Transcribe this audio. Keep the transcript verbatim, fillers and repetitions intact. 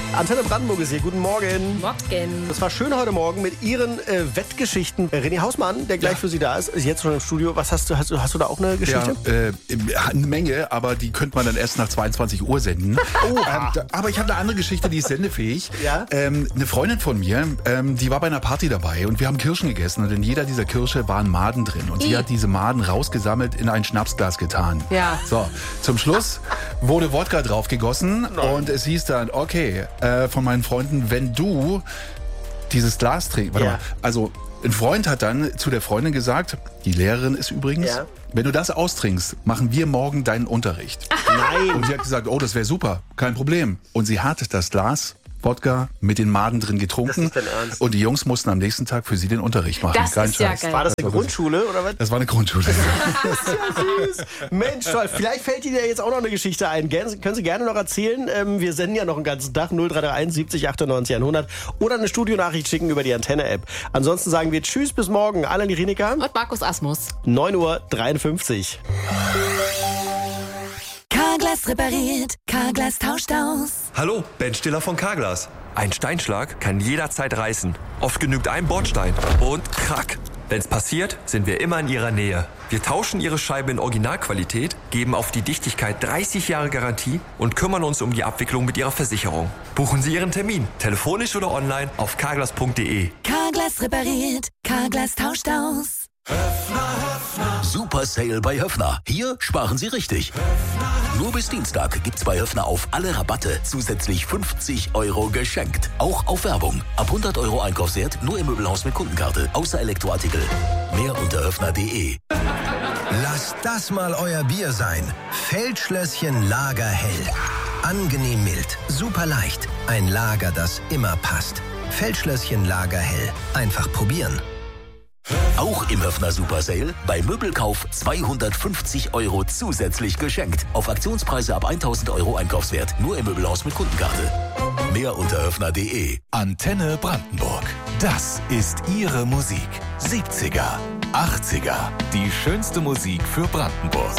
Antenne Brandenburg ist hier. Guten Morgen. Morgen. Das war schön heute Morgen mit Ihren äh, Wettgeschichten. René Hausmann, der gleich Ja. für Sie da ist, ist jetzt schon im Studio. Was hast du? Hast du, hast du da auch eine Geschichte? Ja, äh, eine Menge, aber die könnte man dann erst nach zweiundzwanzig Uhr senden. ähm, da, aber ich habe eine andere Geschichte, die ist sendefähig. Ja? Ähm, eine Freundin von mir, ähm, die war bei einer Party dabei und wir haben Kirschen gegessen und in jeder dieser Kirsche waren Maden drin. Und sie I. hat diese Maden rausgesammelt in ein Schnapsglas getan. Ja. So, zum Schluss wurde Wodka drauf gegossen und es hieß dann, okay, äh, von meinen Freunden, wenn du dieses Glas trinkst, warte Ja. mal, also ein Freund hat dann zu der Freundin gesagt, die Lehrerin ist übrigens, Ja. wenn du das austrinkst, machen wir morgen deinen Unterricht. Nein. Und sie hat gesagt, oh, das wäre super, kein Problem. Und sie hat das Glas Wodka mit den Maden drin getrunken. Das ist dein Ernst? Und die Jungs mussten am nächsten Tag für sie den Unterricht machen. Das Kein ist ja Scheiß. geil. War das eine Grundschule oder was? Das war eine Grundschule. Das ist ja süß. Mensch, toll. Vielleicht fällt Ihnen ja jetzt auch noch eine Geschichte ein. Gern, können Sie gerne noch erzählen. Ähm, wir senden ja noch einen ganzen Tag. null drei drei eins siebzig achtundneunzig hundert. Oder eine Studionachricht schicken über die Antenne-App. Ansonsten sagen wir Tschüss, bis morgen. Alan Irinika, Und Markus Asmus. neun Uhr dreiundfünfzig. Carglass repariert, Carglass tauscht aus. Hallo, Ben Stiller von Carglass. Ein Steinschlag kann jederzeit reißen. Oft genügt ein Bordstein und krack. Wenn's passiert, sind wir immer in Ihrer Nähe. Wir tauschen Ihre Scheibe in Originalqualität, geben auf die Dichtigkeit dreißig Jahre Garantie und kümmern uns um die Abwicklung mit Ihrer Versicherung. Buchen Sie Ihren Termin, telefonisch oder online auf carglass punkt de. Carglass repariert, Carglass tauscht aus. Super Sale bei Höffner. Hier sparen Sie richtig. Nur bis Dienstag gibt's bei Höffner auf alle Rabatte zusätzlich fünfzig Euro geschenkt. Auch auf Werbung. Ab hundert Euro Einkaufswert nur im Möbelhaus mit Kundenkarte. Außer Elektroartikel. Mehr unter höffner punkt de. Lasst das mal euer Bier sein. Feldschlösschen Lagerhell. Angenehm mild, super leicht. Ein Lager, das immer passt. Feldschlösschen Lagerhell. Einfach probieren. Auch im Höffner Super Sale. Bei Möbelkauf zweihundertfünfzig Euro zusätzlich geschenkt. Auf Aktionspreise ab tausend Euro Einkaufswert. Nur im Möbelhaus mit Kundenkarte. Mehr unter höffner punkt de. Antenne Brandenburg. Das ist Ihre Musik. siebziger, achtziger. Die schönste Musik für Brandenburg.